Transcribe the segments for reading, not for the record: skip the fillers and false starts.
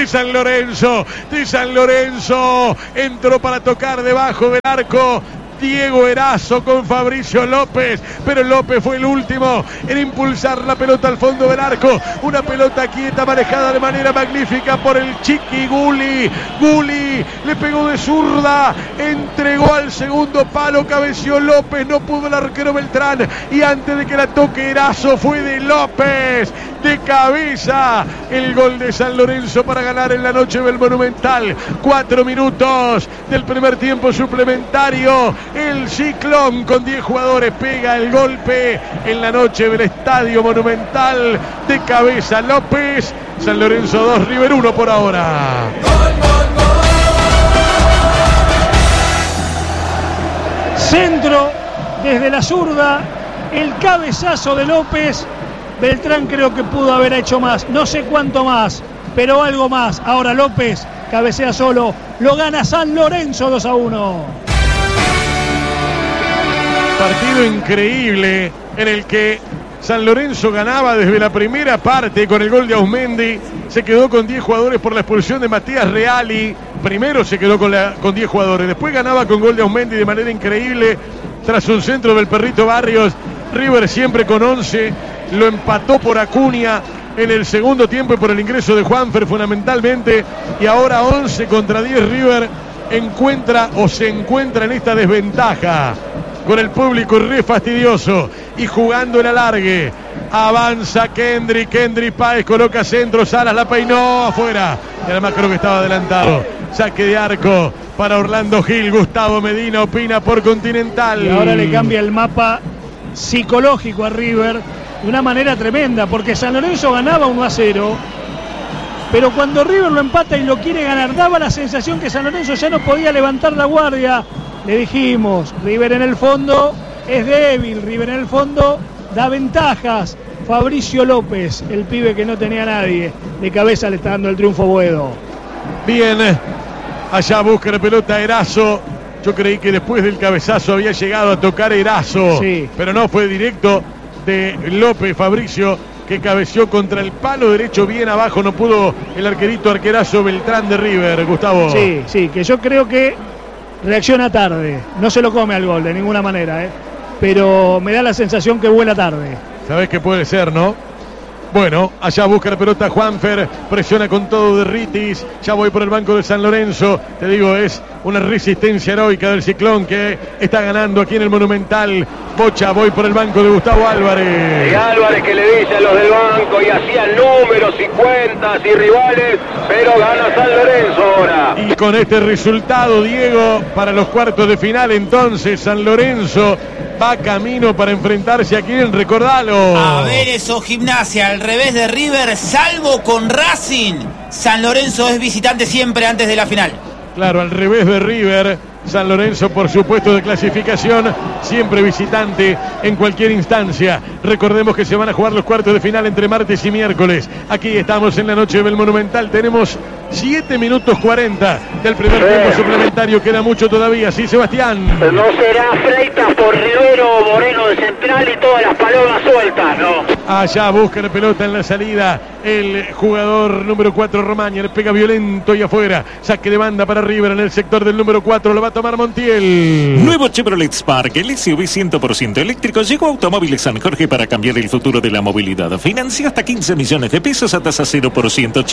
de San Lorenzo. Entró para tocar debajo del arco Diego Erazo con Fabricio López, pero López fue el último en impulsar la pelota al fondo del arco. Una pelota quieta manejada de manera magnífica por el Chiqui Gulli. Gulli le pegó de zurda, entregó al segundo palo, cabeció López, no pudo el arquero Beltrán, y antes de que la toque Erazo fue de López, de cabeza, el gol de San Lorenzo para ganar en la noche del Monumental. 4 minutos del primer tiempo suplementario. El Ciclón con 10 jugadores pega el golpe en la noche del Estadio Monumental. De cabeza López. San Lorenzo 2, River 1 por ahora. Centro desde la zurda, el cabezazo de López. Beltrán creo que pudo haber hecho más, no sé cuánto más, pero algo más. Ahora López cabecea solo, lo gana San Lorenzo 2-1. Partido increíble en el que San Lorenzo ganaba desde la primera parte con el gol de Ausmendi. Se quedó con 10 jugadores por la expulsión de Matías Reali. Primero se quedó con 10 jugadores, después ganaba con gol de Ausmendi de manera increíble tras un centro del Perrito Barrios. River siempre con 11, lo empató por Acuña en el segundo tiempo y por el ingreso de Juanfer fundamentalmente, y ahora 11 contra 10 River se encuentra en esta desventaja con el público re fastidioso y jugando el alargue. Avanza Kendry Páez, coloca centro, Salas la peinó afuera, y además creo que estaba adelantado. Saque de arco para Orlando Gil. Gustavo Medina opina por Continental. Y ahora le cambia el mapa psicológico a River de una manera tremenda, porque San Lorenzo ganaba 1-0, pero cuando River lo empata y lo quiere ganar, daba la sensación que San Lorenzo ya no podía levantar la guardia. Le dijimos, River en el fondo es débil, River en el fondo da ventajas. Fabricio López, el pibe que no tenía a nadie, de cabeza le está dando el triunfo Boedo. Bien, allá busca la pelota Erazo. Yo creí que después del cabezazo había llegado a tocar Erazo, sí, pero no, fue directo de López Fabricio, que cabeció contra el palo derecho bien abajo. No pudo el arquerazo Beltrán de River, Gustavo. Sí, que yo creo que reacciona tarde, no se lo come al gol de ninguna manera, pero me da la sensación que vuela tarde. ¿Sabés qué puede ser, no? Bueno, allá busca la pelota Juanfer, presiona con todo de Ritis, ya voy por el banco de San Lorenzo, te digo, es una resistencia heroica del Ciclón que está ganando aquí en el Monumental. Bocha, voy por el banco de Gustavo Álvarez. Y Álvarez que le dice a los del banco y hacían números y cuentas y rivales, pero gana San Lorenzo ahora. Y con este resultado, Diego, para los cuartos de final, entonces San Lorenzo va camino para enfrentarse a quién, recordalo. A ver eso, Gimnasia, al revés de River, salvo con Racing, San Lorenzo es visitante siempre antes de la final. Claro, al revés de River, San Lorenzo por supuesto de clasificación, siempre visitante en cualquier instancia. Recordemos que se van a jugar los cuartos de final entre martes y miércoles. Aquí estamos en la noche del Monumental, tenemos 7 minutos 40 del primer tiempo suplementario, queda mucho todavía, sí, Sebastián. No será Freitas por Rivero, Moreno de central y todas las palomas sueltas, ¿no? Allá busca la pelota en la salida el jugador número 4 Romaña, le pega violento y afuera, saque de banda para River en el sector del número 4, lo va a tomar Montiel. Nuevo Chevrolet Spark, el SUV 100% eléctrico, llegó a Automóviles San Jorge para cambiar el futuro de la movilidad. Financia hasta 15 millones de pesos a tasa 0%.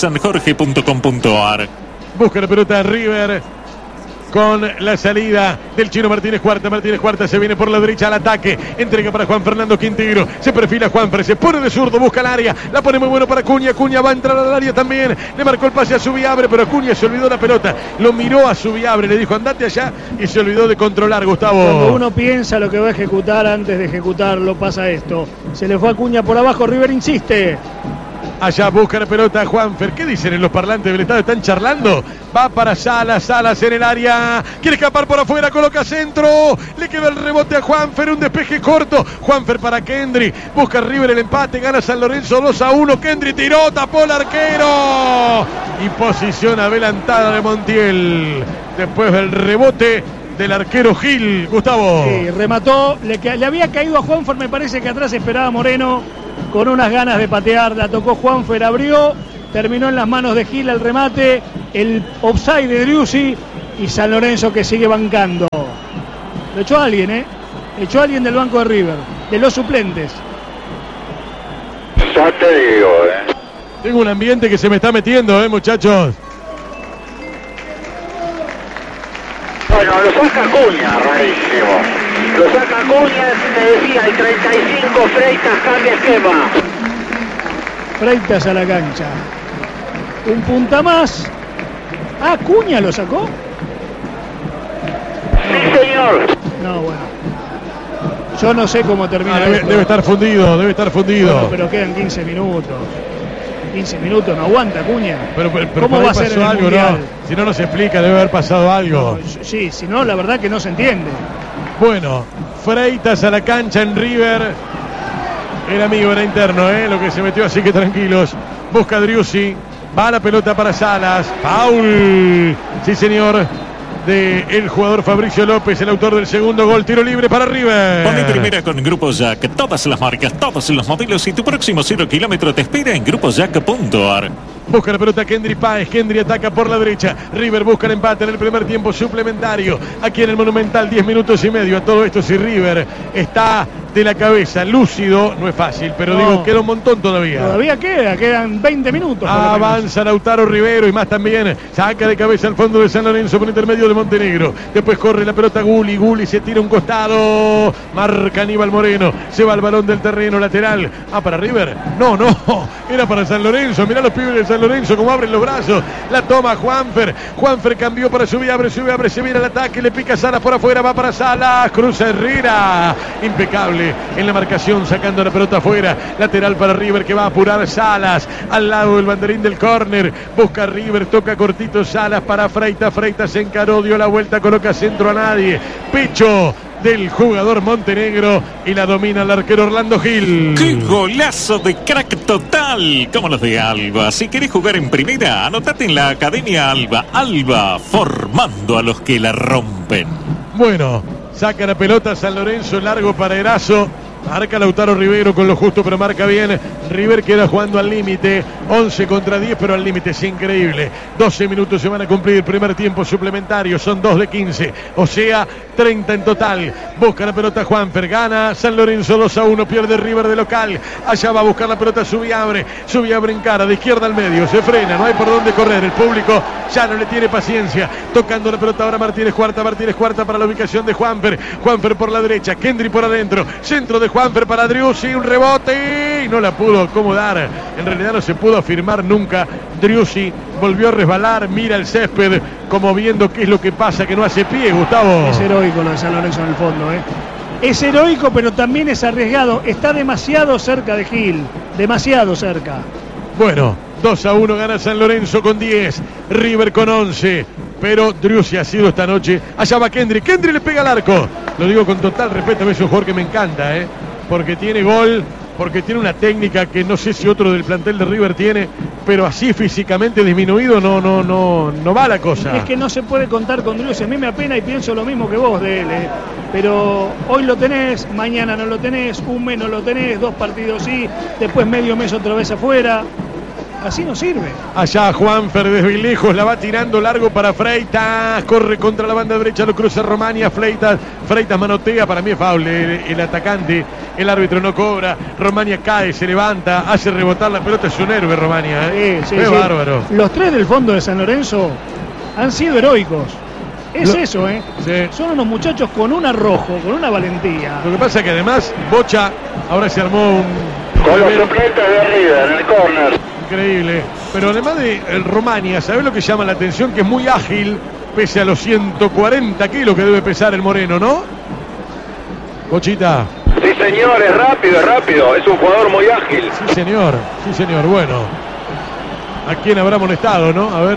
ChevroletSanJorge.com.ar. Busca la pelota a River con la salida del chino Martínez Cuarta se viene por la derecha al ataque, entrega para Juan Fernando Quintero, se perfila Juanfer, se pone de zurdo, busca el área, la pone muy bueno para Acuña va a entrar al área también, le marcó el pase a Subiabre, pero Acuña se olvidó la pelota, lo miró a Subiabre, le dijo andate allá y se olvidó de controlar, Gustavo. Cuando uno piensa lo que va a ejecutar, antes de ejecutarlo pasa esto, se le fue Acuña por abajo, River insiste. Allá busca la pelota Juanfer. ¿Qué dicen en los parlantes del estadio? ¿Están charlando? Va para Salas en el área. Quiere escapar por afuera, coloca centro. Le queda el rebote a Juanfer, un despeje corto. Juanfer para Kendry. Busca River el empate, gana San Lorenzo 2-1. Kendry tiró, tapó el arquero. Y posición adelantada de Montiel. Después del rebote del arquero Gil, Gustavo. Sí, remató. Le había caído a Juanfer, me parece que atrás esperaba Moreno con unas ganas de patear, la tocó Juanfer, abrió terminó en las manos de Gil el remate, el offside de Driussi y San Lorenzo que sigue bancando. Lo echó alguien, echó a alguien del banco de River, de los suplentes. Ya te digo, Tengo un ambiente que se me está metiendo, muchachos. Bueno, lo saca Acuña, rarísimo. Lo saca Acuña, te decía, el 35, Freitas cambia esquema. Freitas a la cancha. Un punta más. Ah, Acuña lo sacó. Sí, señor. No, bueno. Yo no sé cómo termina esto. Debe estar fundido, Bueno, pero quedan 15 minutos. 15 minutos, no aguanta Acuña. Pero ¿Cómo va a ser en el algo, Mundial? ¿no? Si no nos explica, debe haber pasado algo. No, sí, si no, la verdad que no se entiende. Bueno, Freitas a la cancha en River. Era amigo, era interno, lo que se metió, así que tranquilos. Busca Driussi. Va la pelota para Salas. Paul. Sí, señor. El jugador Fabricio López, el autor del segundo gol. Tiro libre para River. Pone primera con Grupo Jack. Todas las marcas, todos los modelos y tu próximo 0 kilómetro te espera en grupojack.ar. Busca la pelota Kendry Páez. Kendry ataca por la derecha. River busca el empate en el primer tiempo suplementario. Aquí en el Monumental, 10 minutos y medio. A todo esto, si River está de la cabeza, lúcido, no es fácil, pero digo, queda un montón todavía. Todavía quedan 20 minutos. Avanza Lautaro Rivero y más también. Saca de cabeza al fondo de San Lorenzo por intermedio de Montenegro. Después corre la pelota Gulli se tira un costado. Marca Aníbal Moreno. Se va el balón del terreno lateral. Para River. No, era para San Lorenzo. Mirá los pibes de San Lorenzo como abren los brazos. La toma Juanfer. Juanfer cambió para subir, abre, se viene el ataque, le pica Salas por afuera, va para Salas, cruza Herrera. Impecable en la marcación, sacando la pelota afuera. Lateral para River que va a apurar Salas. Al lado del banderín del córner. Busca River, toca cortito Salas para Freitas. Freitas se encaró, dio la vuelta, coloca centro a nadie. Pecho del jugador Montenegro y la domina el arquero Orlando Gil. ¡Qué golazo de crack total! Como los de Alba. Si querés jugar en primera, anotate en la Academia Alba. Alba, formando a los que la rompen. Bueno, saca la pelota San Lorenzo, largo para Erazo. Marca Lautaro Rivero con lo justo, pero marca bien. River queda jugando al límite. 11 contra 10, pero al límite. Es increíble. 12 minutos se van a cumplir. Primer tiempo suplementario. Son 2 de 15. O sea, 30 en total. Busca la pelota Juanfer. Gana San Lorenzo 2-1. Pierde River de local. Allá va a buscar la pelota Subiabre. Subiabre en cara. De izquierda al medio. Se frena. No hay por dónde correr. El público ya no le tiene paciencia. Tocando la pelota ahora Martínez Cuarta. Martínez Cuarta para la ubicación de Juanfer. Juanfer por la derecha. Kendry por adentro. Centro de Juanfer para Driussi, un rebote y no la pudo acomodar. En realidad no se pudo afirmar nunca. Driussi volvió a resbalar, mira el césped como viendo qué es lo que pasa, que no hace pie, Gustavo. Es heroico lo de San Lorenzo en el fondo, Es heroico, pero también es arriesgado. Está demasiado cerca de Gil, demasiado cerca. Bueno, 2-1 gana San Lorenzo con 10, River con 11. Pero Driussi ha sido esta noche. Allá va Kendry. Kendry le pega al arco. Lo digo con total respeto. Es un jugador que me encanta, porque tiene gol, porque tiene una técnica que no sé si otro del plantel de River tiene, pero así físicamente disminuido no va la cosa. Es que no se puede contar con Driussi. A mí me apena y pienso lo mismo que vos de él, pero hoy lo tenés, mañana no lo tenés, un mes no lo tenés, 2 partidos sí, después medio mes otra vez afuera. Así no sirve. Allá Juanfer desde lejos la va tirando largo para Freitas. Corre contra la banda derecha, lo cruza Romania. Freitas manotea. Para mí es foul el atacante. El árbitro no cobra. Romania cae, se levanta, hace rebotar la pelota. Es un héroe Romania. Sí, bárbaro. Los 3 del fondo de San Lorenzo han sido heroicos. Eso, Sí. Son unos muchachos con un arrojo, con una valentía. Lo que pasa es que además Bocha ahora se armó un... Con los suplentes de River en el córner. Increíble. Pero además de el Romania, ¿sabés lo que llama la atención? Que es muy ágil, pese a los 140 kilos que debe pesar el Moreno, ¿no? Bochita. Sí, señor, es rápido. Es un jugador muy ágil. Sí, señor. Bueno. ¿A quién habrá molestado, no? A ver.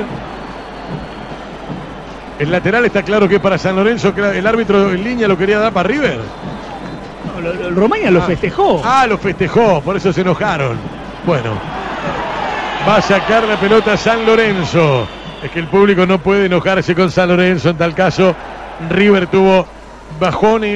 El lateral está claro que es para San Lorenzo. El árbitro en línea lo quería dar para River. No, el Romania lo festejó. Lo festejó, por eso se enojaron. Bueno. Va a sacar la pelota San Lorenzo. Es que el público no puede enojarse con San Lorenzo. En tal caso, River tuvo bajones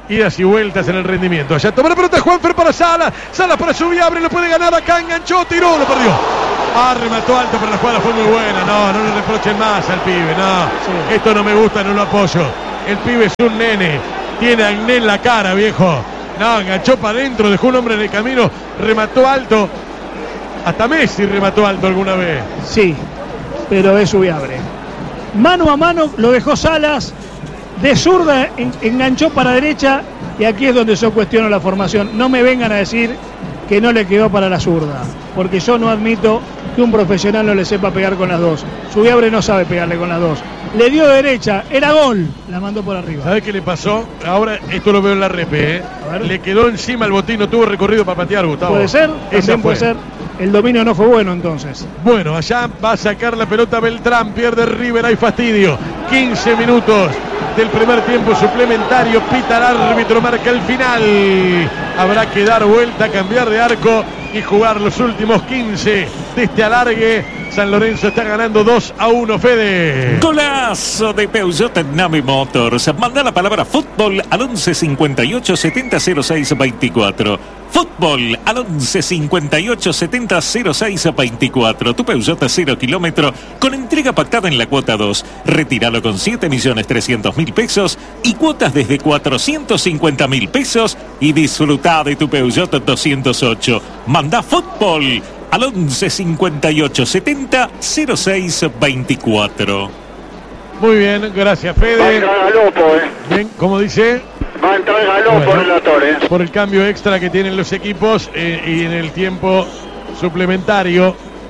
idas y vueltas en el rendimiento. Allá toma la pelota Juanfer para Salas. Salas para Subiabre, lo puede ganar acá, enganchó, tiró, lo perdió. Remató alto, pero la jugada fue muy buena. No le reprochen más al pibe, no. Sí. Esto no me gusta, no lo apoyo. El pibe es un nene, tiene acné en la cara, viejo. No, enganchó para adentro, dejó un hombre en el camino, remató alto. Hasta Messi remató alto alguna vez. Sí, pero es Subiabre. Mano a mano lo dejó Salas, de zurda enganchó para derecha, y aquí es donde yo cuestiono la formación. No me vengan a decir que no le quedó para la zurda, porque yo no admito que un profesional no le sepa pegar con las dos. Subiabre no sabe pegarle con las dos. Le dio derecha, era gol, la mandó por arriba. ¿Sabés qué le pasó? Ahora esto lo veo en la repe, Le quedó encima el botín, no tuvo recorrido para patear, Gustavo. Puede ser, también puede ser. El dominio no fue bueno entonces. Bueno, allá va a sacar la pelota Beltrán, pierde River, hay fastidio. 15 minutos del primer tiempo suplementario, pita el árbitro, marca el final. Habrá que dar vuelta, cambiar de arco y jugar los últimos 15 de este alargue. San Lorenzo está ganando 2-1, Fede. Golazo de Peugeot Nami Motors. Manda la palabra fútbol al 11 58 70 06 24. Fútbol al 11 58 70 06 24. Tu Peugeot a 0 kilómetro con entrega pactada en la cuota 2. Retíralo con 7.300.000 pesos y cuotas desde 450.000 pesos y disfruta de tu Peugeot 208. Manda fútbol al 11 58 70 06 24. Muy bien, gracias, Fede. Va a entrar Galopo, Bien, ¿cómo dice? Va a entrar Galopo, relator, Por el cambio extra que tienen los equipos y en el tiempo suplementario.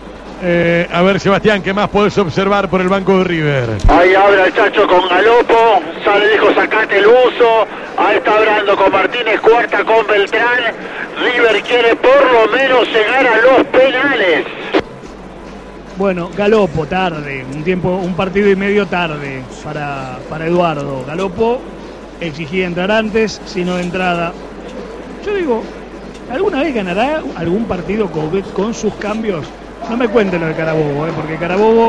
A ver, Sebastián, ¿qué más podés observar por el banco de River? Ahí abre el Chacho con Galopo, sale, dijo sacate el uso. Ahí está hablando con Martínez, cuarta con Beltrán. River quiere por lo menos llegar a los penales. Bueno, Galopo tarde, un partido y medio tarde para Eduardo. Galopo exigía entrar antes, sino de entrada. Yo digo, ¿alguna vez ganará algún partido con sus cambios? No me cuenten lo de Carabobo, porque Carabobo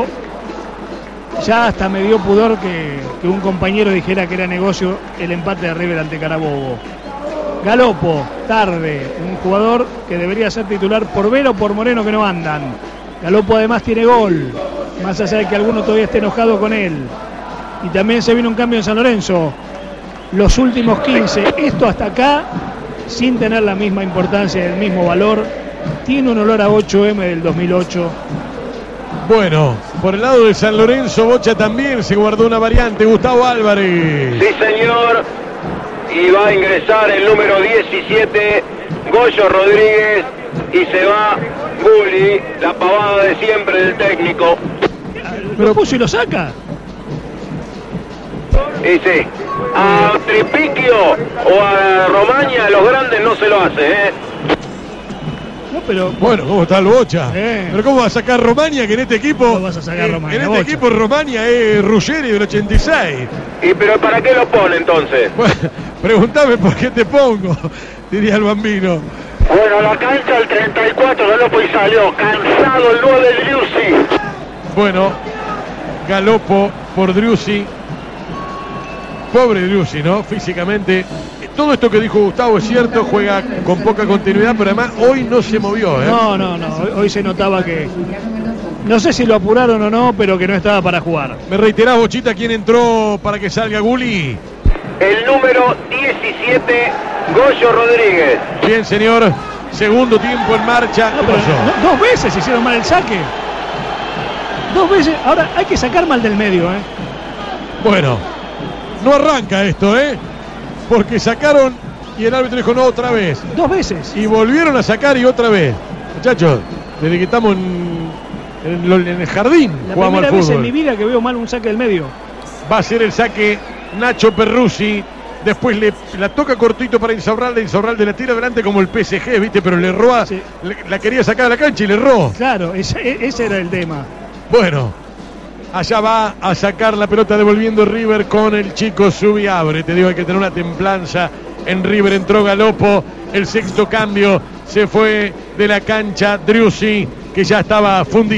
ya hasta me dio pudor que un compañero dijera que era negocio el empate de River ante Carabobo. Galopo, tarde, un jugador que debería ser titular por Vera o por Moreno, que no andan. Galopo además tiene gol, más allá de que alguno todavía esté enojado con él. Y también se vino un cambio en San Lorenzo. Los últimos 15, esto hasta acá, sin tener la misma importancia y el mismo valor, tiene un olor a 8M del 2008. Bueno, por el lado de San Lorenzo, Bocha también se guardó una variante, Gustavo Álvarez. Sí, señor. Y va a ingresar el número 17, Goyo Rodríguez, y se va Gulli, la pavada de siempre del técnico. ¿Lo puso y lo saca? Y sí, a Tripiquio o a Romaña, los grandes no se lo hace, No, pero... Bueno, ¿cómo está el Bocha? Pero ¿cómo va a sacar Romaña, que en este equipo... ¿Cómo vas a sacar Romaña, en este Bocha? equipo Romaña es Ruggeri del 86. ¿Y pero para qué lo pone entonces? Bueno, pregúntame por qué te pongo, diría el bambino. Bueno, la cancha el 34, Galopo, y salió cansado el 9 de Driussi. Bueno, Galopo por Driussi. Pobre Driussi, ¿no? Físicamente. Todo esto que dijo Gustavo es cierto, juega con poca continuidad, pero además hoy no se movió, No, hoy se notaba que... No sé si lo apuraron o no, pero que no estaba para jugar. ¿Me reiterás, Bochita, quién entró para que salga Gulli? El número 17, Goyo Rodríguez. Bien, señor. Segundo tiempo en marcha. ¿Qué pasó? 2 veces hicieron mal el saque. 2 veces. Ahora hay que sacar mal del medio, Bueno, no arranca esto, porque sacaron y el árbitro dijo no otra vez. 2 veces. Y volvieron a sacar y otra vez. Muchachos, desde que estamos en el jardín, la jugamos al primera fútbol. vez en mi vida que veo mal un saque del medio. Va a ser el saque Nacho Perruzzi. Después la toca cortito para Insaurralde. Insaurralde la tira adelante como el PSG, ¿viste? Pero le erró. Sí. La quería sacar a la cancha y le erró. Claro, ese era el tema. Bueno, allá va a sacar la pelota devolviendo River con el chico Subiabre. Te digo, hay que tener una templanza. En River entró Galopo. El sexto cambio se fue de la cancha Driussi, que ya estaba fundido.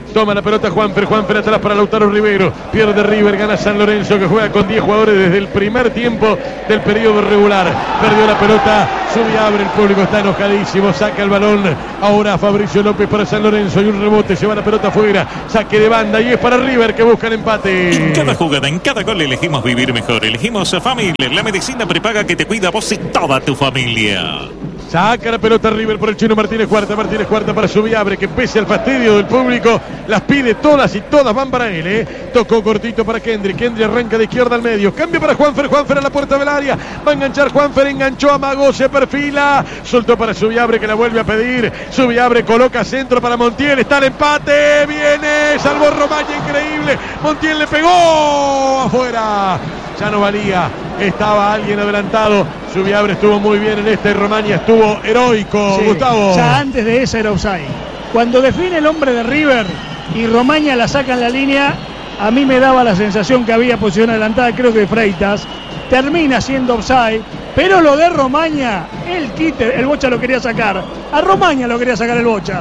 Toma la pelota Juanfer atrás para Lautaro Rivero. Pierde River, gana San Lorenzo, que juega con 10 jugadores desde el primer tiempo del periodo regular. Perdió la pelota, Subiabre, el público está enojadísimo, saca el balón. Ahora Fabricio López para San Lorenzo, y un rebote, se va la pelota afuera. Saque de banda y es para River, que busca el empate. En cada jugada, en cada gol elegimos vivir mejor. Elegimos a Familia, la medicina prepaga que te cuida a vos y toda tu familia. Saca la pelota River por el Chino Martínez Cuarta para Subiabre, que pese al fastidio del público, las pide todas y todas van para él. Tocó cortito para Kendry arranca de izquierda al medio, cambia para Juanfer a la puerta del área, va a enganchar Juanfer, enganchó, amagó, se perfila, soltó para Subiabre, que la vuelve a pedir. Subiabre coloca centro para Montiel, está el empate, viene, salvó Romaña, increíble, Montiel le pegó afuera, ya no valía, estaba alguien adelantado. Subiabre estuvo muy bien en esta y Romaña estuvo heroico, sí, Gustavo. Ya antes de esa era offside. Cuando define el hombre de River y Romaña la saca en la línea, a mí me daba la sensación que había posición adelantada, creo que Freitas. Termina siendo offside, pero lo de Romaña, el Bocha lo quería sacar. A Romaña lo quería sacar el Bocha.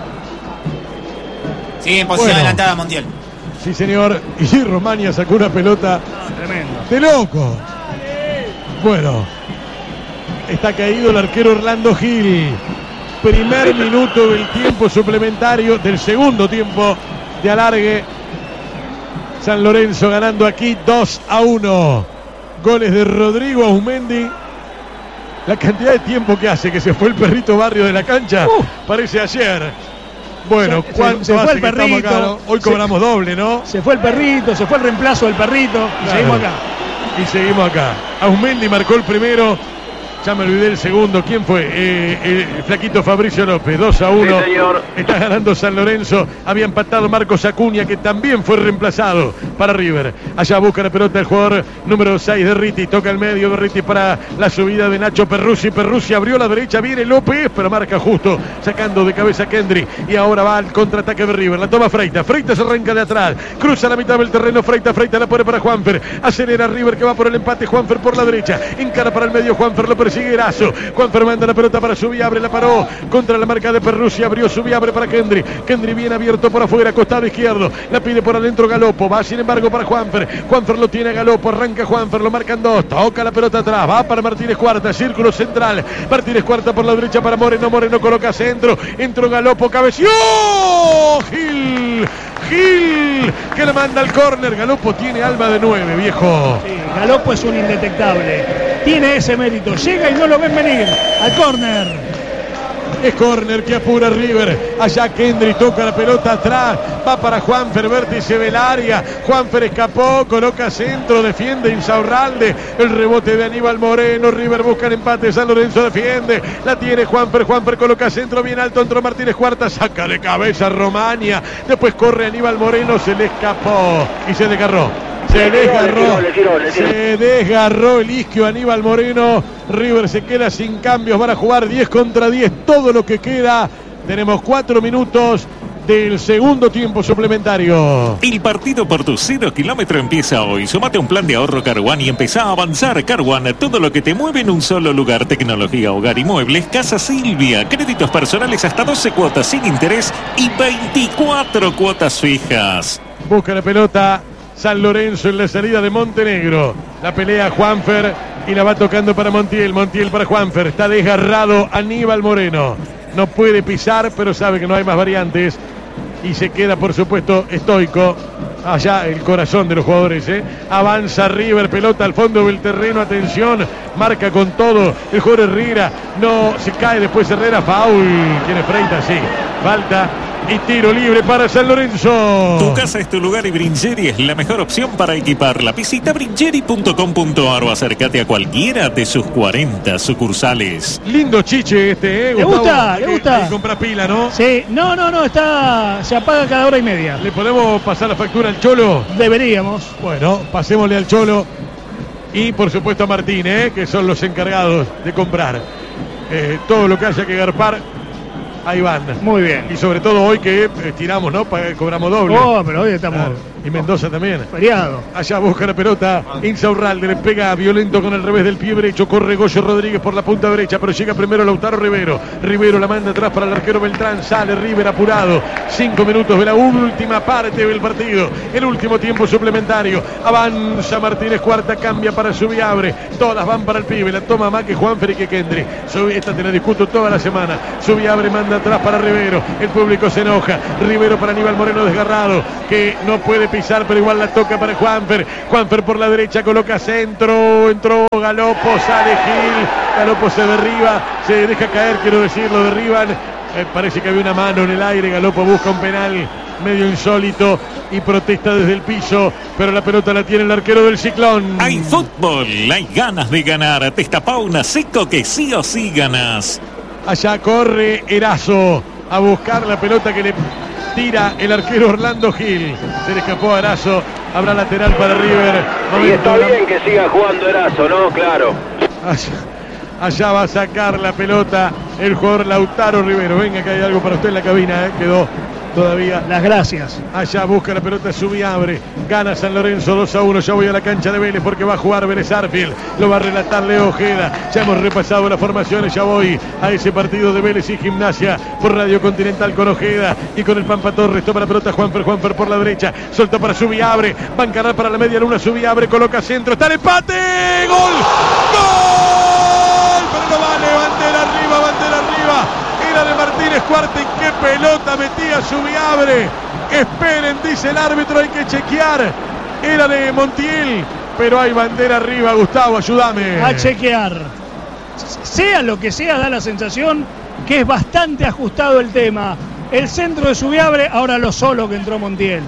Sí, en posición adelantada Montiel. Sí, señor. Y Romaña sacó una pelota tremendo, de loco. Bueno, está caído el arquero Orlando Gil. Primer minuto del tiempo suplementario, del segundo tiempo de alargue. San Lorenzo ganando aquí 2-1. Goles de Rodrigo Ausmendi. La cantidad de tiempo que hace que se fue el perrito Barrio de la cancha, parece ayer. Bueno, ¿cuánto se fue hace el que estamos acá, perrito? ¿no? Hoy cobramos doble, ¿no? Se fue el perrito, se fue el reemplazo del perrito, y claro, seguimos acá. Y seguimos acá. Ausmendi marcó el primero. Ya me olvidé el segundo. ¿Quién fue? El flaquito Fabricio López. 2-1. Sí, señor. Está ganando San Lorenzo. Había empatado Marcos Acuña, que también fue reemplazado para River. Allá busca la pelota el jugador número 6 de Riti. Toca el medio de Riti para la subida de Nacho Perruzzi. Perruzzi abrió la derecha. Viene López, pero marca justo, sacando de cabeza a Kendry. Y ahora va al contraataque de River. La toma Freitas. Freitas arranca de atrás. Cruza la mitad del terreno. Freitas la pone para Juanfer. Acelera River, que va por el empate. Juanfer por la derecha. Encara para el medio. Juanfer lo persigue Erazo. Juanfer manda la pelota para Subiabre, la paró contra la marca de Perruzzi, abrió Subiabre para Kendry. Kendry bien abierto por afuera, costado izquierdo, la pide por adentro Galopo, va sin embargo para Juanfer. Juanfer lo tiene a Galopo, arranca Juanfer, lo marcan dos, toca la pelota atrás, va para Martínez Cuarta, círculo central. Martínez Cuarta por la derecha para Moreno, Moreno coloca centro, entró Galopo, cabeció Gil, que le manda al córner. Galopo tiene alma de 9, viejo. Sí, Galopo es un indetectable, tiene ese mérito, llega y no lo ven venir al córner. Es córner que apura River. Allá Kendry toca la pelota atrás. Va para Juanfer, vértice del área. Juanfer escapó, coloca centro, defiende Insaurralde. El rebote de Aníbal Moreno. River busca el empate. San Lorenzo defiende. La tiene Juanfer. Juanfer coloca centro bien alto. Entró Martínez Cuarta. Saca de cabeza Romaña. Después corre Aníbal Moreno. Se le escapó y se desgarró. Se desgarró el isquio Aníbal Moreno. River se queda sin cambios. Van a jugar 10 contra 10. Todo lo que queda. Tenemos 4 minutos del segundo tiempo suplementario. El partido por tu 0 kilómetro empieza hoy. Sumate a un plan de ahorro Car One y empezá a avanzar. Car One, todo lo que te mueve en un solo lugar. Tecnología, hogar y muebles. Casa Silvia. Créditos personales hasta 12 cuotas sin interés y 24 cuotas fijas. Busca la pelota San Lorenzo en la salida de Montenegro. La pelea Juanfer y la va tocando para Montiel. Montiel para Juanfer. Está desgarrado Aníbal Moreno. No puede pisar, pero sabe que no hay más variantes. Y se queda, por supuesto, estoico. Allá el corazón de los jugadores, Avanza River, pelota al fondo del terreno, atención, marca con todo el jugador Herrera, no, se cae después Herrera, foul, tiene Freitas, sí, falta y tiro libre para San Lorenzo. Tu casa es tu lugar y Bringeri es la mejor opción para equiparla. Visita bringeri.com.ar o acércate a cualquiera de sus 40 sucursales. Lindo chiche este, Le gusta, le gusta. Hay que comprar pila, ¿no? Sí, no, se apaga cada hora y media. ¿Le podemos pasar la factura al Cholo? Deberíamos. Bueno, pasémosle al Cholo y por supuesto a Martín, que son los encargados de comprar todo lo que haya que garpar. ahí van. Muy bien. Y sobre todo hoy que tiramos, ¿no? Cobramos doble. Oh, pero hoy estamos... Claro. Y Mendoza también. Feriado. Allá busca la pelota. Insaurralde le pega violento con el revés del pie derecho. Corre Goyo Rodríguez por la punta derecha, pero llega primero Lautaro Rivero. Rivero la manda atrás para el arquero Beltrán. Sale River apurado. 5 minutos de la última parte del partido. El último tiempo suplementario. Avanza Martínez Cuarta, cambia para Subiabre. Todas van para el pibe. La toma más que Juanfer y que Kendry. Esta te la discuto toda la semana. Subiabre manda atrás para Rivero. El público se enoja. Rivero para Aníbal Moreno desgarrado, que no puede pisar, pero igual la toca para Juanfer. Juanfer por la derecha coloca centro. Entró Galopo, sale Gil. Galopo se derriba, se deja caer, quiero decir, lo derriban. Parece que había una mano en el aire. Galopo busca un penal medio insólito y protesta desde el piso, pero la pelota la tiene el arquero del Ciclón. Hay fútbol, hay ganas de ganar. Te está Pauna Seco que sí o sí ganas. Allá corre Erazo a buscar la pelota que le tira el arquero Orlando Gil. Se le escapó a Erazo. Habrá lateral para River. Y está bien que siga jugando Erazo, ¿no? Claro. Allá va a sacar la pelota el jugador Lautaro Rivero. Venga, que hay algo para usted en la cabina, quedó todavía. Las gracias. Allá busca la pelota Subiabre. Gana San Lorenzo 2-1. Ya voy a la cancha de Vélez porque va a jugar Vélez Arfield. Lo va a relatar Leo Ojeda. Ya hemos repasado las formaciones. Ya voy a ese partido de Vélez y Gimnasia por Radio Continental con Ojeda y con el Pampa Torres. Toma la pelota Juanfer por la derecha. Solta para Subiabre. Va a encarar para la media luna. Subiabre coloca centro. Está el empate. ¡Gol! ¡Gol! Pero no vale. Bandera arriba. Era de Martínez Cuarta y qué pelota metía Subiabre. Esperen, dice el árbitro, hay que chequear. Era de Montiel, pero hay bandera arriba. Gustavo, ayúdame. A chequear. Sea lo que sea, da la sensación que es bastante ajustado el tema. El centro de Subiabre, ahora lo solo que entró Montiel.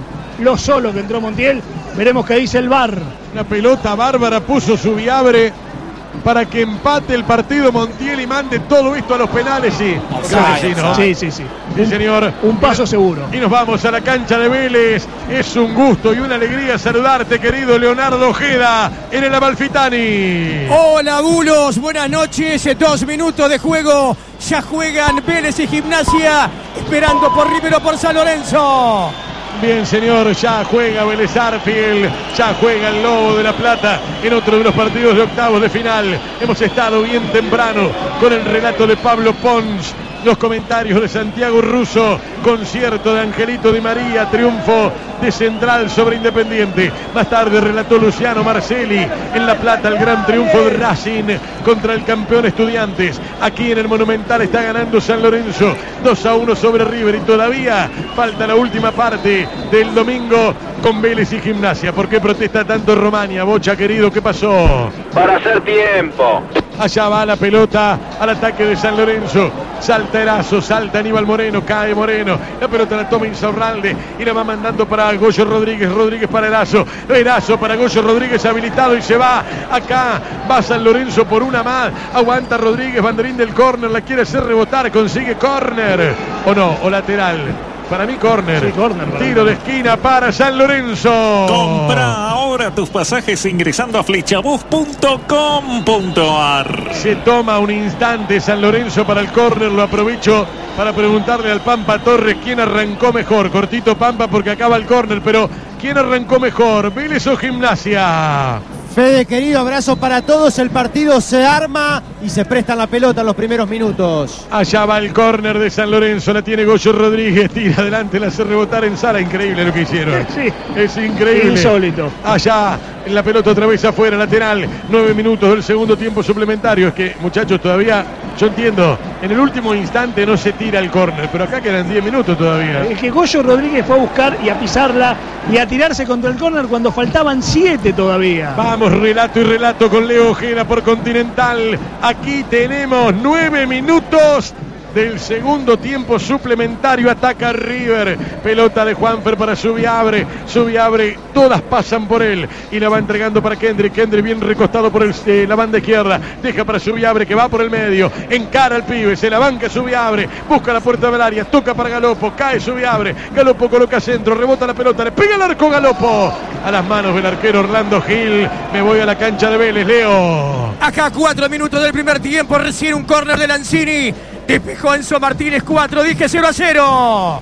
Veremos qué dice el VAR. Una pelota bárbara puso Subiabre para que empate el partido Montiel y mande todo esto a los penales. Sí, ¿no? Sí. Sí, señor. Un paso seguro. Y nos vamos a la cancha de Vélez. Es un gusto y una alegría saludarte, querido Leonardo Ojeda, en el Amalfitani. Hola, bulos. Buenas noches. 2 minutos de juego. Ya juegan Vélez y Gimnasia, esperando por Rivero, por San Lorenzo. Bien, señor, ya juega Vélez Arfield, ya juega el Lobo de la Plata en otro de los partidos de octavos de final. Hemos estado bien temprano con el relato de Pablo Pons, los comentarios de Santiago Russo, concierto de Angelito Di María, triunfo de Central sobre Independiente. Más tarde relató Luciano Marcelli en La Plata el gran triunfo de Racing contra el campeón Estudiantes. Aquí en el Monumental está ganando San Lorenzo 2-1 sobre River y todavía falta la última parte del domingo con Vélez y Gimnasia. ¿Por qué protesta tanto Romania? Bocha, querido, ¿qué pasó? Para hacer tiempo. Allá va la pelota al ataque de San Lorenzo. Salta Erazo, salta Aníbal Moreno, cae Moreno. La pelota la toma Insaurralde y la va mandando para Goyo Rodríguez. Rodríguez para Erazo. Erazo para Goyo Rodríguez habilitado y se va. Acá va San Lorenzo por una más. Aguanta Rodríguez, banderín del córner. La quiere hacer rebotar, consigue córner. O no, o lateral. Para mí córner. Sí, córner. Tiro de esquina para San Lorenzo. Compra ahora tus pasajes ingresando a flechabús.com.ar. Se toma un instante San Lorenzo para el córner. Lo aprovecho para preguntarle al Pampa Torres quién arrancó mejor. Cortito Pampa porque acaba el córner, pero ¿quién arrancó mejor? ¿Vélez o Gimnasia? Fede, querido, abrazo para todos. El partido se arma y se prestan la pelota en los primeros minutos. Allá va el córner de San Lorenzo. La tiene Goyo Rodríguez. Tira adelante, la hace rebotar en sala. Increíble lo que hicieron. Sí. Es increíble. Insólito. Allá en la pelota otra vez afuera, lateral. 9 minutos del segundo tiempo suplementario. Es que, muchachos, todavía, yo entiendo, en el último instante no se tira el córner, pero acá quedan 10 minutos todavía. Es que Goyo Rodríguez fue a buscar y a pisarla y a tirarse contra el córner cuando faltaban 7 todavía. Vamos, relato y relato con Leo Ojeda por Continental. Aquí tenemos 9 minutos del segundo tiempo suplementario. Ataca River. Pelota de Juanfer para Subiabre. Subiabre, todas pasan por él y la va entregando para Kendry. Kendry bien recostado por la banda izquierda. Deja para Subiabre que va por el medio. Encara al pibe. Se la banca Subiabre. Busca la puerta del área. Toca para Galopo. Cae Subiabre. Galopo coloca centro. Rebota la pelota. Le pega el arco Galopo. A las manos del arquero Orlando Gil. Me voy a la cancha de Vélez. Leo. Acá 4 minutos del primer tiempo. Recién un córner de Lanzini. Despejó Enzo Martínez, 4, dije 0-0.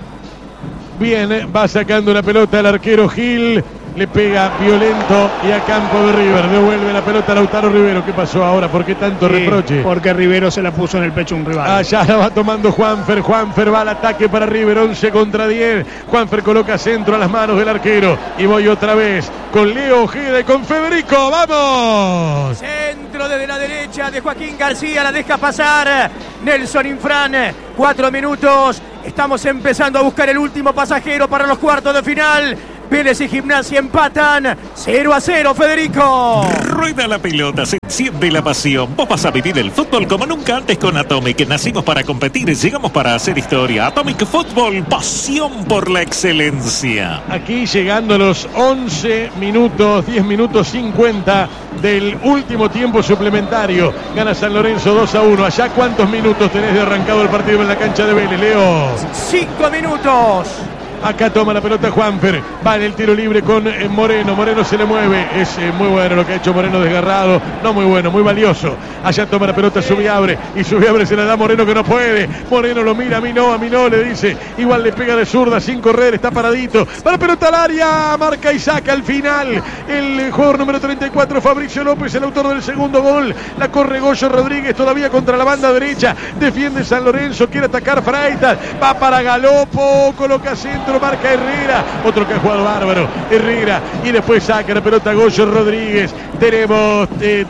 Bien, va sacando la pelota el arquero Gil. Le pega violento y a campo de River. Devuelve la pelota a Lautaro Rivero. ¿Qué pasó ahora? ¿Por qué tanto reproche? Porque Rivero se la puso en el pecho a un rival. Allá la va tomando Juanfer. Juanfer va al ataque para River. 11 contra 10. Juanfer coloca centro a las manos del arquero. Y voy otra vez con Leo Ojeda y con Federico. ¡Vamos! Centro desde la derecha de Joaquín García. La deja pasar Nelson Infran. 4 minutos. Estamos empezando a buscar el último pasajero para los cuartos de final. Vélez y Gimnasia empatan 0-0, Federico. Rueda la pelota, se enciende la pasión. Vos vas a vivir el fútbol como nunca antes con Atomic. Nacimos para competir, llegamos para hacer historia. Atomic Fútbol, pasión por la excelencia. Aquí llegando a los 11 minutos, 10 minutos 50 del último tiempo suplementario. Gana San Lorenzo 2-1. Allá, ¿cuántos minutos tenés de arrancado el partido en la cancha de Vélez, Leo? 5 minutos. Acá toma la pelota Juanfer, va en el tiro libre con Moreno, Moreno se le mueve, es muy bueno lo que ha hecho Moreno desgarrado, no muy bueno, muy valioso. Allá toma la pelota Subiabre y Subiabre se la da a Moreno que no puede, Moreno lo mira, a mí no, le dice, igual le pega de zurda sin correr, está paradito, va la pelota al área, marca y saca al final, el jugador número 34 Fabricio López, el autor del segundo gol, la corre Goyo Rodríguez todavía contra la banda derecha, defiende San Lorenzo, quiere atacar Freitas, va para Galopo, coloca centro, marca Herrera, otro que ha jugado bárbaro, Herrera, y después saca la pelota Goyo Rodríguez. Tenemos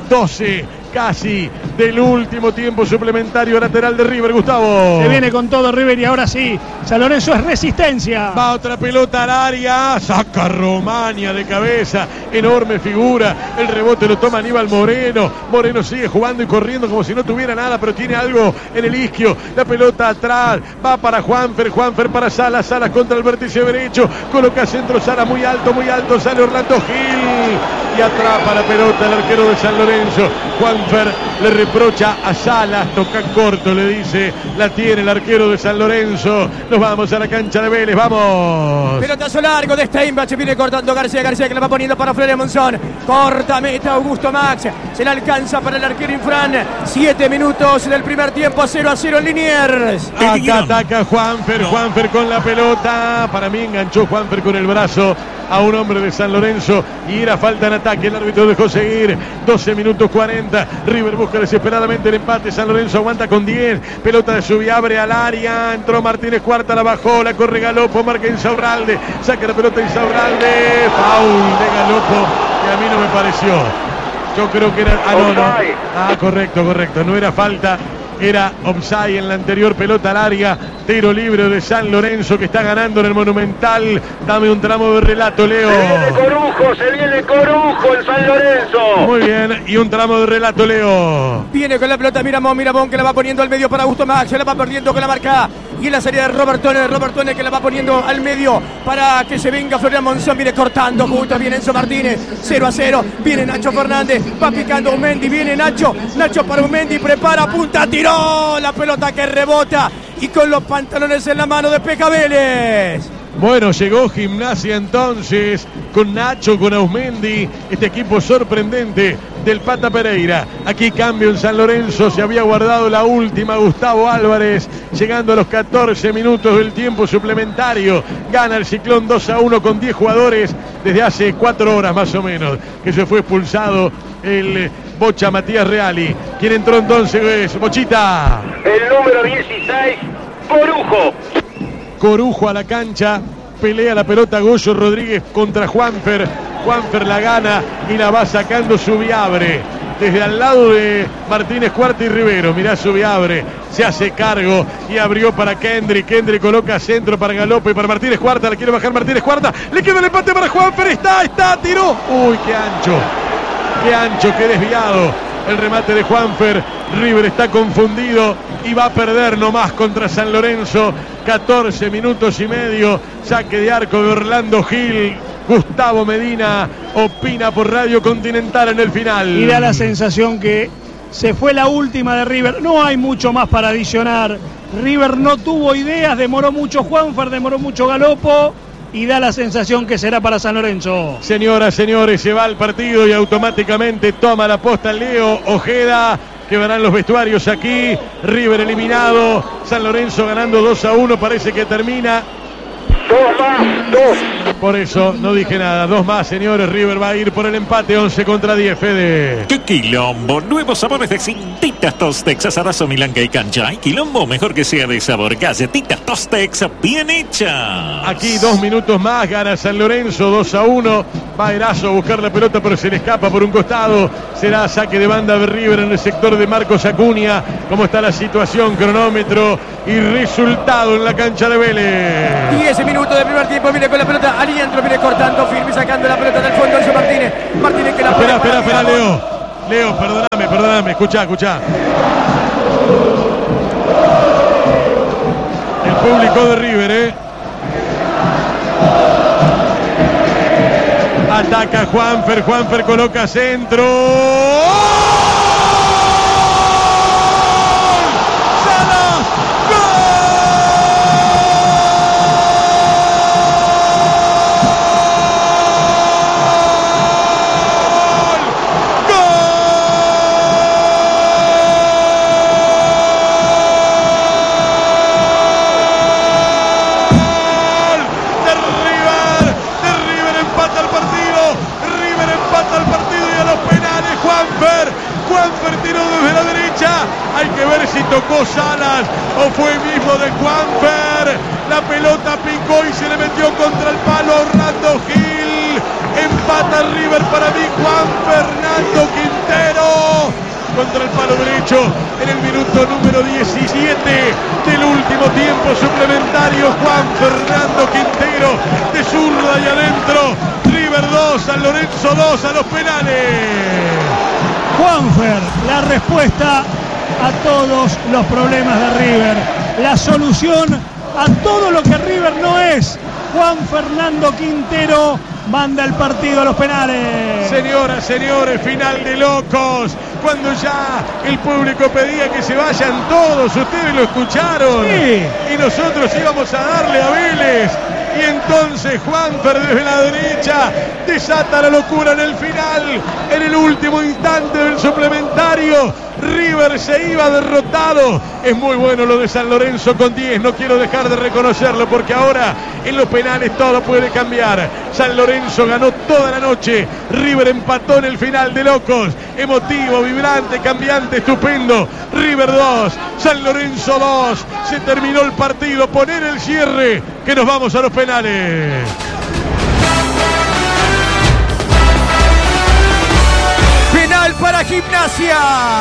12 casi del último tiempo suplementario lateral de River, Gustavo. Se viene con todo River y ahora sí, San Lorenzo es resistencia. Va otra pelota al área, saca Romagna de cabeza, enorme figura, el rebote lo toma Aníbal Moreno, Moreno sigue jugando y corriendo como si no tuviera nada, pero tiene algo en el isquio, la pelota atrás, va para Juanfer para Salas, Salas contra el vértice derecho, coloca centro Salas muy alto, sale Orlando Gil y atrapa la pelota el arquero de San Lorenzo. Juanfer le reprocha a Salas, toca corto, le dice, la tiene el arquero de San Lorenzo. Nos vamos a la cancha de Vélez, vamos. Pelotazo largo de Steinbach, viene cortando García que la va poniendo para Floria Monzón. Corta meta Augusto Max, se la alcanza para el arquero Infran. 7 minutos del primer tiempo, 0-0 en Liniers. Acá ataca Juanfer con la pelota. Para mí enganchó Juanfer con el brazo a un hombre de San Lorenzo y era falta en ataque, el árbitro dejó seguir. 12 minutos 40, River busca desesperadamente el empate, San Lorenzo aguanta con 10, pelota de Subiabre al área, entró Martínez Cuarta, la bajó, la corre Galopo, marca Insaurralde, saca la pelota Insaurralde, foul de Galopo que a mí no me pareció, yo creo que era, correcto, no era falta. Era offside en la anterior pelota al área. Tiro libre de San Lorenzo que está ganando en el Monumental. Dame un tramo de relato, Leo. Se viene Corujo en San Lorenzo. Muy bien, y un tramo de relato, Leo. Viene con la pelota Miramón que la va poniendo al medio para Augusto Max. Se la va perdiendo con la marca. Y en la salida de Robertone que la va poniendo al medio para que se venga Florian Monzón. Viene cortando justo, viene Enzo Martínez. 0-0. Viene Nacho Fernández. Va picando Umendi. Viene Nacho para Umendi. Prepara, punta, tiró. La pelota que rebota y con los pantalones en la mano despeja Vélez. Bueno, llegó Gimnasia entonces con Nacho, con Ausmendi, este equipo sorprendente del Pata Pereira. Aquí cambio en San Lorenzo, se había guardado la última Gustavo Álvarez, llegando a los 14 minutos del tiempo suplementario. Gana el Ciclón 2-1 con 10 jugadores desde hace 4 horas más o menos, que se fue expulsado el Bocha Matías Reali. ¿Quién entró entonces? Bochita. El número 16, Corujo a la cancha, pelea la pelota Goyo Rodríguez contra Juanfer la gana y la va sacando Subiabre desde al lado de Martínez Cuarta y Rivero. Mirá, Subiabre se hace cargo y abrió para Kendrick coloca centro para Galope, para Martínez Cuarta, la quiere bajar Martínez Cuarta, le queda el empate para Juanfer, está, tiró, uy, qué ancho, qué desviado el remate de Juanfer. River está confundido y va a perder nomás contra San Lorenzo. 14 minutos y medio, saque de arco de Orlando Gil. Gustavo Medina opina por Radio Continental en el final. Y da la sensación que se fue la última de River, no hay mucho más para adicionar. River no tuvo ideas, demoró mucho Juanfer, demoró mucho Galopo. Y da la sensación que será para San Lorenzo. Señoras, señores, se va al partido y automáticamente toma la posta Leo Ojeda. que verán los vestuarios aquí. River eliminado, San Lorenzo ganando 2-1, parece que termina. 2 más, 2. Por eso no dije nada. 2 más, señores. River va a ir por el empate. 11-10, Fede. ¡Qué quilombo! Nuevos sabores de Galletitas Tostex, asadazo, milanga y cancha. Ay, quilombo, mejor que sea de sabor. Galletitas Tostex, bien hecha. Aquí 2 minutos más, gana San Lorenzo 2-1. Va Erazo a buscar la pelota, pero se le escapa por un costado. Será saque de banda de River en el sector de Marcos Acuña. ¿Cómo está la situación? Cronómetro y resultado en la cancha de Vélez. 10 minutos del primer tiempo. Viene con la pelota Aliendro, viene cortando firme, sacando la pelota del fondo. Enzo Martínez. Martínez que la pone. Espera, Leo, perdóname. Escuchá. El público de River, Ataca Juanfer coloca centro. ¡Salas! Juanfer tiró desde la derecha. Hay que ver si tocó Salas o fue mismo de Juanfer. La pelota picó y se le metió contra el palo Orlando Gil. Empata River para mí. Juan Fernando Quintero contra el palo derecho en el minuto número 17 del último tiempo suplementario. Juan Fernando Quintero de zurda y adentro. River 2, San Lorenzo 2 a los penales. Juanfer, la respuesta a todos los problemas de River, la solución a todo lo que River no es. Juan Fernando Quintero manda el partido a los penales. Señoras, señores, final de locos. Cuando ya el público pedía que se vayan todos, ustedes lo escucharon. Sí. Y nosotros íbamos a darle a Vélez. Y entonces Juanfer desde la derecha desata la locura en el final, en el último instante del suplementario. River se iba derrotado. Es muy bueno lo de San Lorenzo con 10. No quiero dejar de reconocerlo porque ahora en los penales todo puede cambiar. San Lorenzo ganó toda la noche. River empató en el final de locos. Emotivo, vibrante, cambiante, estupendo. River 2, San Lorenzo 2. Se terminó el partido. Poner el cierre que nos vamos a los penales. Penal para Gimnasia.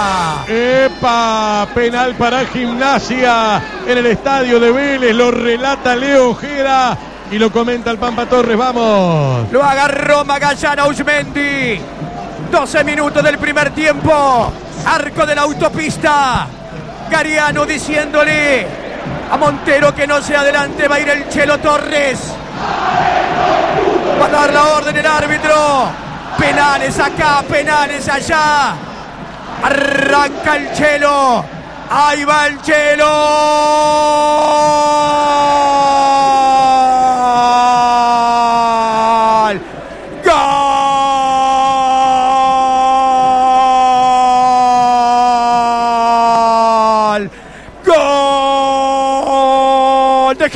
¡Epa! Penal para Gimnasia en el estadio de Vélez. Lo relata Leo Ojeda y lo comenta el Pampa Torres. ¡Vamos! Lo agarró Magallán Ausmendi. 12 minutos del primer tiempo. Arco de la autopista. Gariano diciéndole a Montero que no se adelante. Va a ir el Chelo Torres. Va a dar la orden el árbitro. Penales acá, penales allá. Arranca el Chelo. Ahí va el Chelo. ¡Gol! ¡Gol! De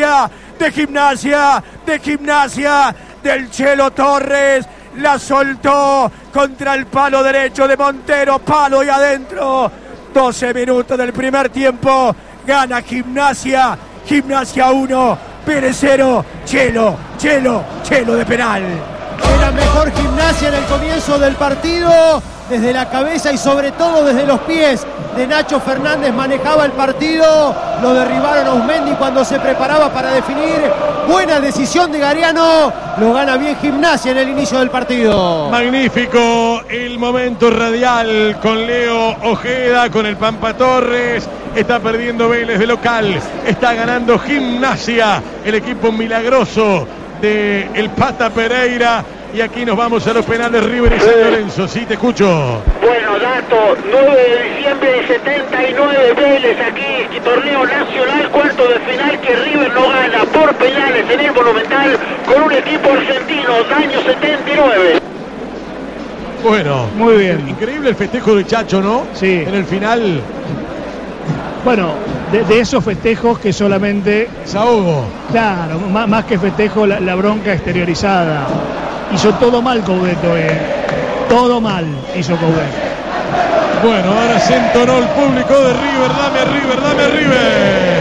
Gimnasia, del Chelo Torres. La soltó contra el palo derecho de Montero, palo y adentro. 12 minutos del primer tiempo. Gana Gimnasia 1, Vélez 0. Chelo de penal. Era mejor Gimnasia en el comienzo del partido, desde la cabeza y sobre todo desde los pies de Nacho Fernández manejaba el partido. Lo derribaron a Ausmendi cuando se preparaba para definir. Buena decisión de Gariano. Lo gana bien Gimnasia en el inicio del partido. Magnífico el momento radial con Leo Ojeda, con el Pampa Torres. Está perdiendo Vélez de local. Está ganando Gimnasia, el equipo milagroso de el Pata Pereira. Y aquí nos vamos a los penales River y San Lorenzo. Sí, te escucho. Bueno, dato, 9 de diciembre del 79, Vélez aquí, torneo nacional, cuarto de final que River no gana por penales en el Monumental con un equipo argentino, año 79. Bueno, Muy bien. Increíble el festejo de Chacho, ¿no? Sí. En el final, Bueno, de esos festejos que solamente, desahogo. claro, más que festejo, la bronca exteriorizada. Hizo todo mal Coudet hoy, todo mal hizo Coudet. Bueno, ahora se entonó el público de River. Dame River, dame River.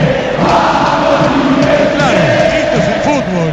Claro, esto es el fútbol.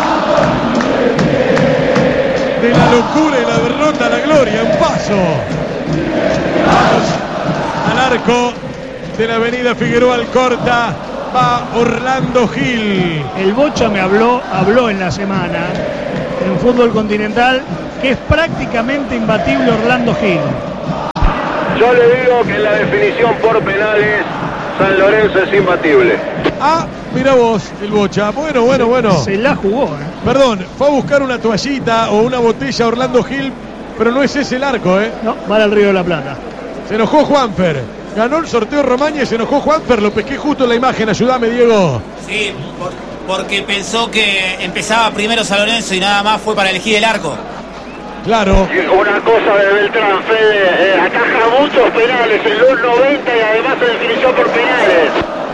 De la locura y la derrota a la gloria, un paso. Vamos al arco de la avenida Figueroa Alcorta. Va Orlando Gil. El Bocha me habló en la semana en fútbol continental que es prácticamente imbatible Orlando Gil. Yo le digo que en la definición por penales, San Lorenzo es imbatible. Ah, mira vos, el Bocha. Bueno. Se la jugó, Perdón, fue a buscar una toallita o una botella a Orlando Gil, pero no es ese el arco, ¿eh? No, va al Río de la Plata. Se enojó Juanfer. Ganó el sorteo Romaña y se enojó Juanfer. Lo pesqué justo en la imagen. Ayúdame, Diego. Sí, porque pensó que empezaba primero San Lorenzo y nada más fue para elegir el arco. Claro. Una cosa de Beltrán, Fede, ataja muchos penales en los 90 y además en definición por penales.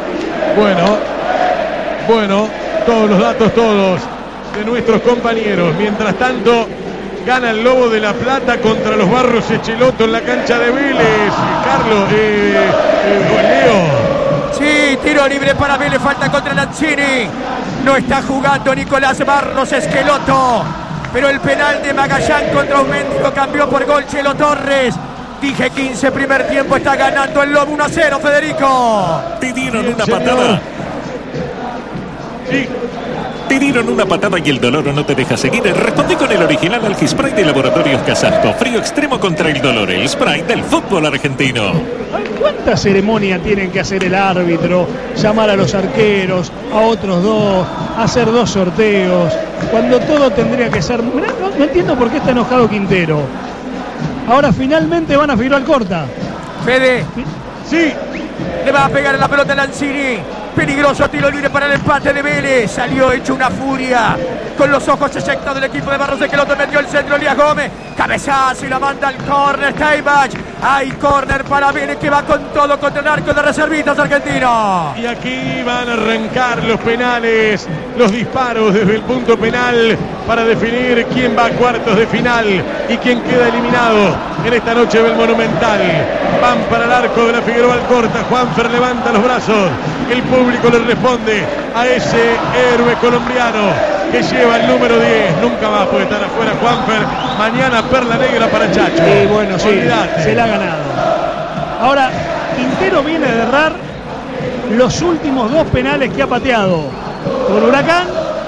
Bueno, todos los datos, todos de nuestros compañeros. Mientras tanto, gana el Lobo de la Plata contra los Barros Echeloto en la cancha de Vélez. Carlos, Leo. Sí, tiro libre para Vélez, falta contra Lanzini. No está jugando Nicolás Barros Esqueloto. Pero el penal de Magallán contra Aumendi lo cambió por gol Chelo Torres. Dije 15 primer tiempo, está ganando el Lobo 1-0, Federico. Te dieron Bien, una señor. patada. Sí. Te dieron una patada y el dolor no te deja seguir. Respondí con el original Algispray de Laboratorios Casasco. Frío extremo contra el dolor. El spray del fútbol argentino. ¿Cuánta ceremonia tienen que hacer el árbitro? Llamar a los arqueros, a otros dos, hacer 2 sorteos, cuando todo tendría que ser... Mirá, no entiendo por qué está enojado Quintero. Ahora finalmente van a Figueroa Alcorta. Fede, Sí. le va a pegar en la pelota a Lanzini. Peligroso tiro libre para el empate de Vélez. Salió hecho una furia. Con los ojos eyectados del equipo de Barros Esqueloto. Metió el centro Elías Gómez. Cabezazo y la manda al córner. Steinbach. Hay córner para Vélez que va con todo contra el arco de reservistas argentino. Y aquí van a arrancar los penales, los disparos desde el punto penal para definir quién va a cuartos de final y quién queda eliminado en esta noche del Monumental. Van para el arco de la Figueroa Alcorta. Juanfer levanta los brazos. El público le responde a ese héroe colombiano que lleva el número 10. Nunca más puede estar afuera Juanfer. Mañana perla negra para Chacho. Y bueno, sí, Olvídate. se la ha ganado. Ahora, Quintero viene de errar los últimos 2 penales que ha pateado. Con Huracán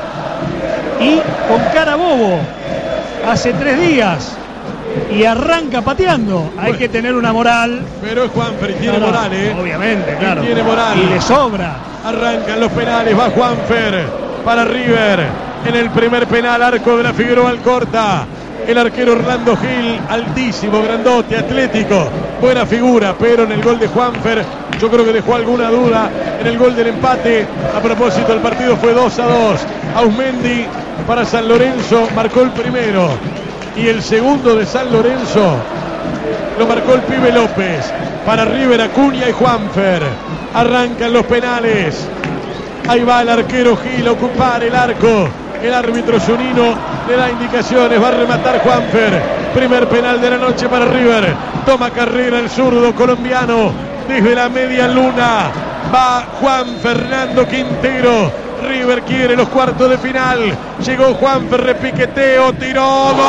y con Carabobo hace 3 días. Y arranca pateando. Hay que tener una moral. Pero es Juanfer y tiene No, moral, ¿eh? obviamente, Y claro. tiene moral. Y le sobra. Arrancan los penales, va Juanfer para River. En el primer penal, arco de la Figueroa Alcorta. El arquero Orlando Gil, altísimo, grandote, atlético. Buena figura, pero en el gol de Juanfer yo creo que dejó alguna duda. En el gol del empate, a propósito, el partido fue 2-2. Aumendi para San Lorenzo marcó el primero. Y el segundo de San Lorenzo lo marcó el pibe López. Para River, Acuña y Juanfer. Arrancan los penales. Ahí va el arquero Gil a ocupar el arco. El árbitro Zunino le da indicaciones. Va a rematar Juanfer. Primer penal de la noche para River. Toma carrera el zurdo colombiano. Desde la media luna va Juan Fernando Quintero. River quiere los cuartos de final. Llegó Juanfer, repiqueteo, tiró. ¡Gol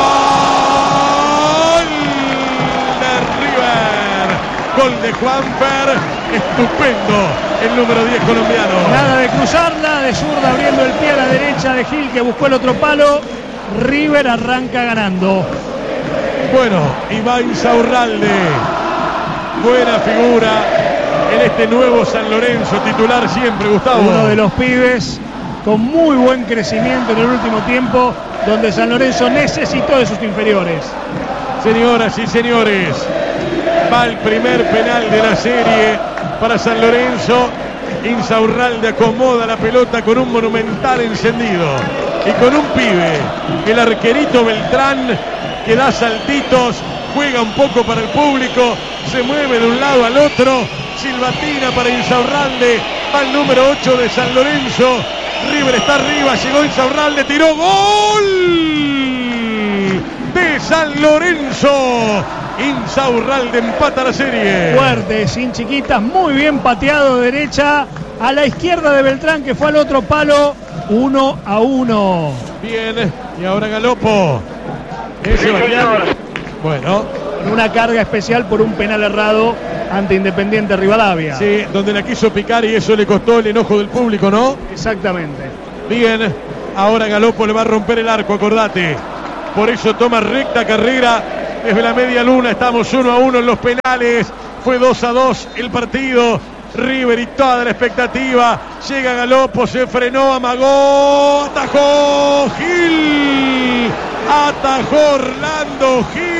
de River! Gol de Juanfer. Estupendo el número 10 colombiano. Nada de cruzarla, de zurda abriendo el pie a la derecha de Gil que buscó el otro palo. River arranca ganando. Bueno, Iván Insaurralde. Buena figura en este nuevo San Lorenzo, titular siempre, Gustavo. Uno de los pibes con muy buen crecimiento en el último tiempo, donde San Lorenzo necesitó de sus inferiores. Señoras y señores, va el primer penal de la serie para San Lorenzo. Insaurralde acomoda la pelota con un Monumental encendido y con un pibe, el arquerito Beltrán, que da saltitos, juega un poco para el público, se mueve de un lado al otro, silbatina para Insaurralde, va el número 8 de San Lorenzo, River está arriba, llegó Insaurralde, tiró, ¡gol! De San Lorenzo. Insaurralde empata la serie. Fuerte, sin chiquitas, muy bien pateado de derecha a la izquierda de Beltrán, que fue al otro palo. 1-1. Bien, y ahora Galopo. Sí, señor. Bueno, Con una carga especial por un penal errado ante Independiente Rivadavia. sí, donde la quiso picar y eso le costó el enojo del público, ¿no? Exactamente. Bien, ahora Galopo le va a romper el arco, acordate. Por eso toma recta carrera desde la media luna. Estamos 1-1 en los penales. Fue 2-2 el partido. River y toda la expectativa. Llega Galopo, se frenó, amagó, atajó Gil. Atajó Orlando Gil.